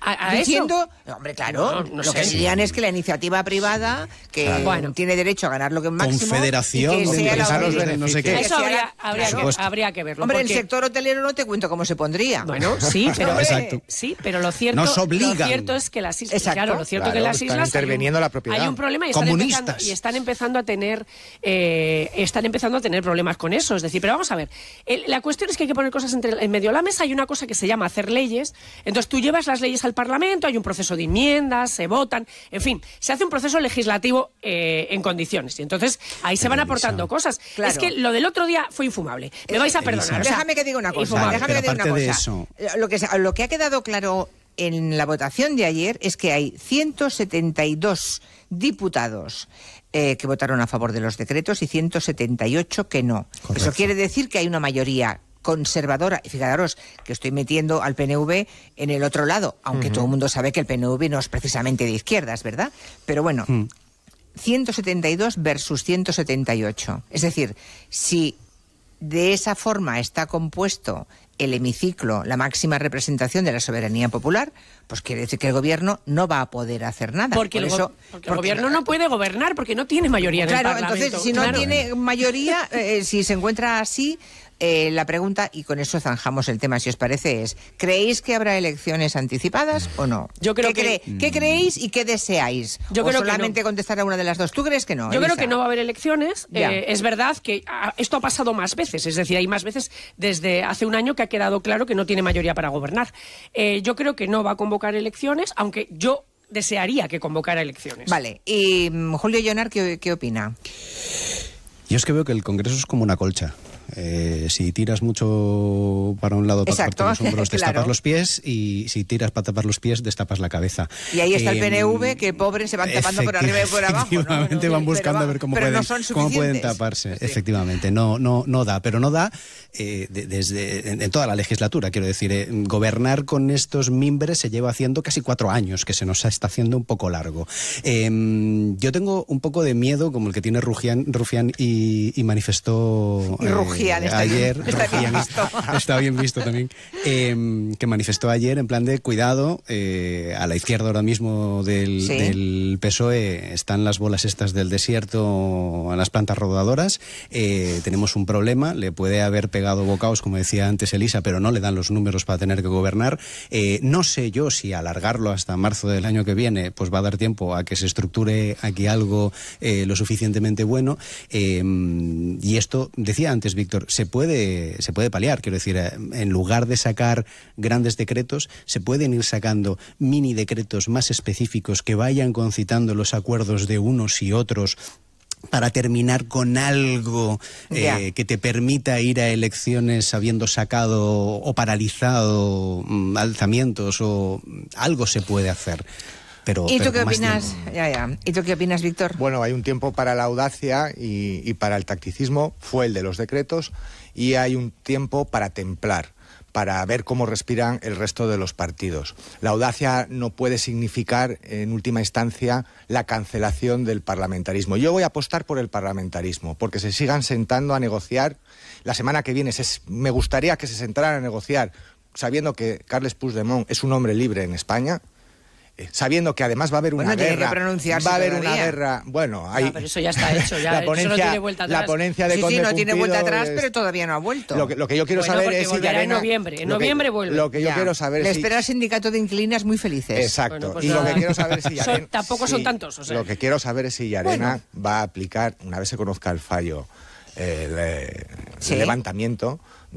diciendo, hombre, claro, No lo sé. que dirían es que la iniciativa privada, que tiene derecho a ganar lo que máximo, Confederación y que sea la de no sé qué. Eso habría que verlo. Hombre, porque... el sector hotelero no te cuento cómo se pondría. Bueno, sí, pero, Exacto. sí, pero lo cierto es que las islas, Exacto. lo cierto que las están islas interviniendo la propiedad. Hay un problema y Comunistas. están empezando a tener problemas con eso. Es decir, pero vamos a ver, la cuestión es que hay que poner cosas en medio de la mesa. Hay una cosa que se llama hacer leyes. Entonces tú llevas las leyes al Parlamento, hay un proceso de enmiendas, se votan, en fin, se hace un proceso legislativo en condiciones. Y entonces ahí se van aportando cosas. Claro. Es que lo del otro día fue infumable. Me vais a perdonar. O sea, Déjame que diga una cosa. Vale, Déjame que pero diga una aparte de cosa. eso- Lo que ha quedado claro en la votación de ayer es que hay 172 diputados que votaron a favor de los decretos y 178 que no. Correcto. Eso quiere decir que hay una mayoría conservadora, y fijaros que estoy metiendo al PNV en el otro lado, aunque todo el mundo sabe que el PNV no es precisamente de izquierdas, ¿verdad? Pero bueno, 172 versus 178. Es decir, si de esa forma está compuesto el hemiciclo, la máxima representación de la soberanía popular, pues quiere decir que el gobierno no va a poder hacer nada. Porque el gobierno no puede gobernar porque no tiene mayoría en el Parlamento. Entonces, si no tiene mayoría, si se encuentra así, la pregunta, y con eso zanjamos el tema, si os parece, es: ¿creéis que habrá elecciones anticipadas o no? Yo creo ¿Qué creéis y qué deseáis? Yo ¿O creo que solamente no. contestar a una de las dos? ¿Tú crees que no, Yo creo Elisa? que no va a haber elecciones. Ya. Es verdad que esto ha pasado más veces. Es decir, hay más veces desde hace un año que ha quedado claro que no tiene mayoría para gobernar. Yo creo que no va a convocar elecciones, aunque yo desearía que convocara elecciones. Vale. Y Julio Llonar, ¿qué opina? Yo es que veo que el Congreso es como una colcha. Si tiras mucho para un lado, para Exacto, taparte los hombros, destapas claro. los pies, y si tiras para tapar los pies, destapas la cabeza. Y ahí está el PNV, que pobres se van tapando por arriba y por abajo, ¿no? Efectivamente, van buscando a ver cómo pueden taparse. Sí. Efectivamente, no da, pero no da desde en toda la legislatura, quiero decir. Gobernar con estos mimbres se lleva haciendo casi 4 años, que se nos está haciendo un poco largo. Yo tengo un poco de miedo, como el que tiene Rufián y manifestó... ayer, está bien visto también, que manifestó ayer en plan de cuidado, a la izquierda ahora mismo del PSOE están las bolas estas del desierto a las plantas rodadoras. Tenemos un problema, le puede haber pegado bocaos, como decía antes Elisa, pero no le dan los números para tener que gobernar. No sé yo si alargarlo hasta marzo del año que viene pues va a dar tiempo a que se estructure aquí algo lo suficientemente bueno, y esto, decía antes Víctor, se puede paliar. Quiero decir, en lugar de sacar grandes decretos, se pueden ir sacando mini decretos más específicos que vayan concitando los acuerdos de unos y otros para terminar con algo que te permita ir a elecciones habiendo sacado o paralizado alzamientos, o algo se puede hacer. ¿Y tú qué opinas? ¿Y tú qué opinas, Víctor? Bueno, hay un tiempo para la audacia y para el tacticismo, fue el de los decretos, y hay un tiempo para templar, para ver cómo respiran el resto de los partidos. La audacia no puede significar, en última instancia, la cancelación del parlamentarismo. Yo voy a apostar por el parlamentarismo, porque se sigan sentando a negociar. La semana que viene me gustaría que se sentaran a negociar, sabiendo que Carles Puigdemont es un hombre libre en España, sabiendo que además va a haber una tiene guerra, que pronunciarse va a haber todavía. una guerra, bueno, hay... pero eso ya está hecho, ya la eso no tiene vuelta atrás. La ponencia de Conde no tiene vuelta Cumplido atrás, pero todavía no ha vuelto. Lo que yo quiero saber es si Llarena... en noviembre vuelve. Lo que yo quiero saber Le es si... espera el sindicato de inquilinas muy felices. Exacto, Bueno, pues y lo nada. que quiero saber es si Llarena... Tampoco son tantos, o sea. Lo que quiero saber es si Llarena va a aplicar, una vez se conozca el fallo, el levantamiento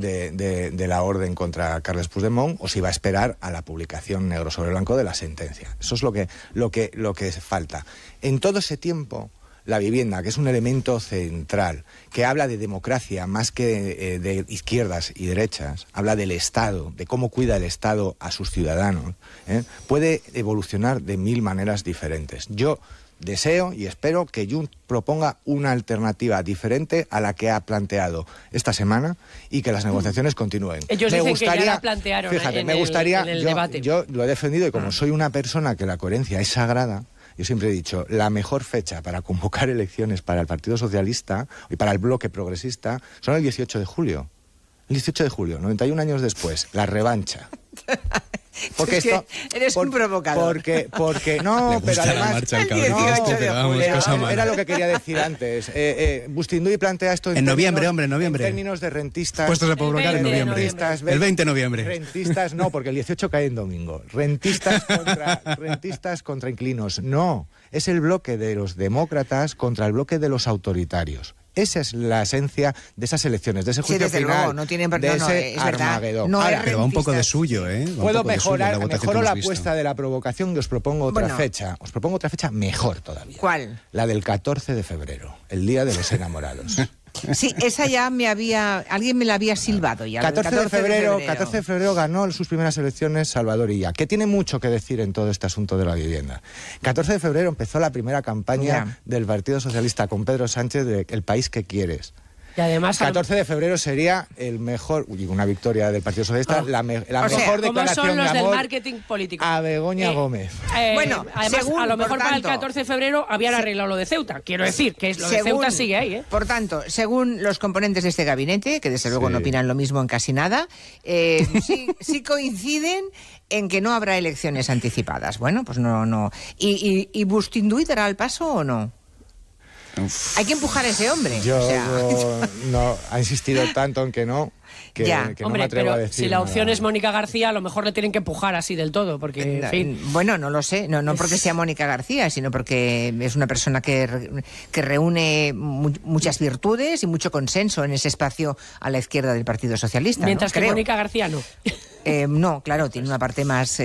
de la orden contra Carles Puigdemont, o si va a esperar a la publicación negro sobre blanco de la sentencia. Eso es lo que falta. En todo ese tiempo, la vivienda, que es un elemento central, que habla de democracia más que de izquierdas y derechas, habla del Estado, de cómo cuida el Estado a sus ciudadanos, puede evolucionar de 1000 maneras diferentes. Yo deseo y espero que Junts proponga una alternativa diferente a la que ha planteado esta semana, y que las negociaciones continúen. Ellos dicen que ya la plantearon, fíjate, en me gustaría, el debate. yo lo he defendido, y como soy una persona que la coherencia es sagrada, yo siempre he dicho, la mejor fecha para convocar elecciones para el Partido Socialista y para el bloque progresista son el 18 de julio. El 18 de julio, 91 años después, la revancha. Porque es que eres un provocador. Porque no, pero además era era lo que quería decir antes. Bustinduy plantea esto en noviembre, hombre, en noviembre. En términos de rentistas. Puestos a provocar en noviembre. El 20 de noviembre. Rentistas no, porque el 18 cae en domingo. Rentistas contra inquilinos. No, es el bloque de los demócratas contra el bloque de los autoritarios. Esa es la esencia de esas elecciones, de ese juicio final, luego, no tienen, de ese Armagedón. Pero va un poco de suyo, ¿eh? Puedo mejorar, mejoro la apuesta de la provocación y os propongo otra fecha. Os propongo otra fecha mejor todavía. ¿Cuál? La del 14 de febrero, el Día de los Enamorados. Sí, esa ya alguien me la había silbado ya. 14 de febrero ganó sus primeras elecciones Salvador Illa, que tiene mucho que decir en todo este asunto de la vivienda. 14 de febrero empezó la primera campaña del Partido Socialista con Pedro Sánchez de El país que quieres. Y además, 14 de febrero sería el mejor, una victoria del Partido Socialista, la mejor declaración de amor del marketing político a Begoña Gómez. Bueno, además, a lo mejor para el 14 de febrero habían arreglado lo de Ceuta. Quiero decir que lo de Ceuta sigue ahí. Por tanto, según los componentes de este gabinete, que desde luego no opinan lo mismo en casi nada, sí coinciden en que no habrá elecciones anticipadas. Bueno, pues no. ¿Y Bustinduy dará el paso o no? Hay que empujar a ese hombre. No ha insistido tanto en que no. Que no me atrevo a decir si la opción es Mónica García, a lo mejor le tienen que empujar así del todo, porque, en fin. Bueno, no lo sé, no porque sea Mónica García, sino porque es una persona que reúne muchas virtudes y mucho consenso en ese espacio a la izquierda del Partido Socialista. Mientras que Mónica García no. No, claro, tiene una parte más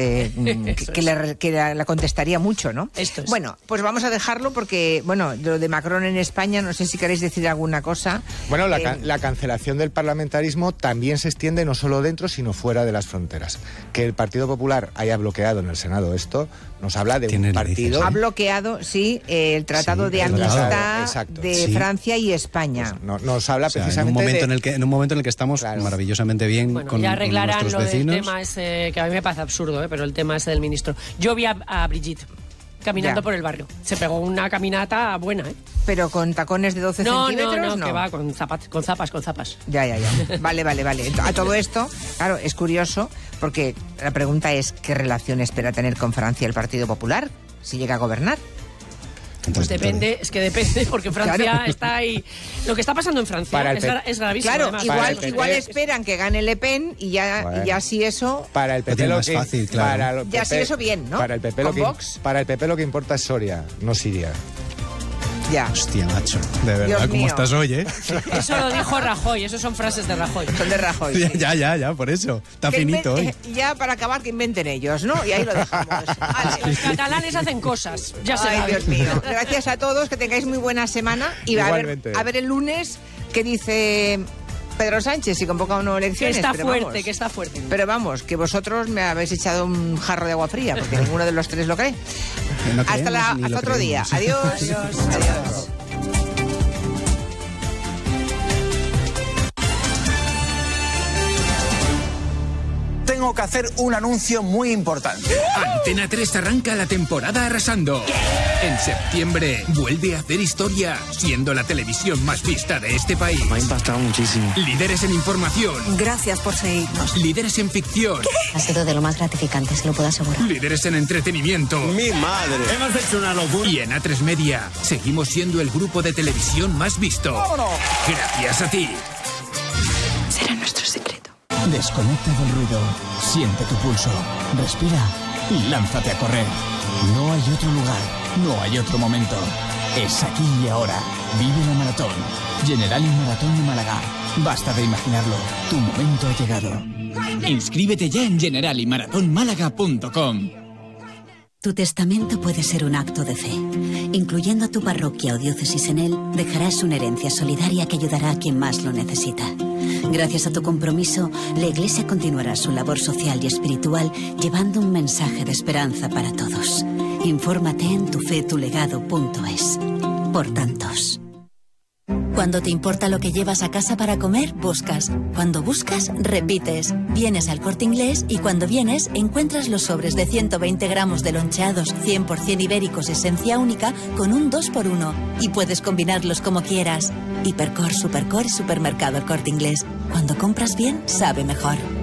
que la contestaría mucho, ¿no? Esto es. Bueno, pues vamos a dejarlo porque, lo de Macron en España, no sé si queréis decir alguna cosa. Bueno, la cancelación del parlamentarismo también se extiende no solo dentro, sino fuera de las fronteras. Que el Partido Popular haya bloqueado en el Senado esto, nos habla de un partido... Ha bloqueado, sí, el Tratado de Amistad de Francia y España. Pues nos habla precisamente en un momento en el que estamos maravillosamente bien con ya arreglarán nuestros vecinos. Lo del tema ese, que a mí me parece absurdo, pero el tema ese del ministro. Yo vi a Brigitte caminando por el barrio. Se pegó una caminata buena, ¿eh? Pero con tacones de 12 centímetros, no, que va, con zapas. Ya. Vale. A todo esto, claro, es curioso, porque la pregunta es ¿qué relación espera tener con Francia el Partido Popular si llega a gobernar? Pues depende, porque Francia está ahí. Lo que está pasando en Francia es gravísimo. Claro, igual esperan que gane Le Pen y ya si eso... Para el PP es fácil, claro. Ya si eso bien, ¿no? Para el PP lo que importa es Soria, no Siria. Ya. Hostia, macho. De verdad, Dios ¿cómo mío. estás hoy, eh? Eso lo dijo Rajoy, eso son frases de Rajoy. Son de Rajoy. Sí. Ya, por eso. Está finito hoy. Ya para acabar que inventen ellos, ¿no? Y ahí lo dejamos. Vale. Los catalanes hacen cosas, ya se sabe. Dios mío. Gracias a todos, que tengáis muy buena semana. Y a ver el lunes qué dice Pedro Sánchez, si convoca o no elecciones. Que está fuerte. Pero vamos, que vosotros me habéis echado un jarro de agua fría, porque ninguno de los tres lo cree. Hasta otro día. Adiós. Adiós. Tengo que hacer un anuncio muy importante. Antena 3 arranca la temporada arrasando. En septiembre vuelve a hacer historia, siendo la televisión más vista de este país. Me ha impactado muchísimo. Líderes en información. Gracias por seguirnos. Líderes en ficción. Ha sido de lo más gratificante, se lo puedo asegurar. Líderes en entretenimiento. ¡Mi madre! Hemos hecho una locura. Y en A3 Media seguimos siendo el grupo de televisión más visto. ¡Vámonos! Gracias a ti. Será nuestro secreto. Desconecta del ruido, siente tu pulso, respira y lánzate a correr. No hay otro lugar, no hay otro momento. Es aquí y ahora. Vive la maratón. Generali Maratón de Málaga. Basta de imaginarlo. Tu momento ha llegado. Inscríbete ya en generaliMaratónmálaga.com. Tu testamento puede ser un acto de fe. Incluyendo a tu parroquia o diócesis en él, dejarás una herencia solidaria que ayudará a quien más lo necesita. Gracias a tu compromiso, la Iglesia continuará su labor social y espiritual llevando un mensaje de esperanza para todos. Infórmate en tufetulegado.es. Por tantos. Cuando te importa lo que llevas a casa para comer, buscas. Cuando buscas, repites. Vienes al Corte Inglés y cuando vienes, encuentras los sobres de 120 gramos de loncheados 100% ibéricos esencia única con un 2x1. Y puedes combinarlos como quieras. Hipercor, Supercor y Supermercado El Corte Inglés. Cuando compras bien, sabe mejor.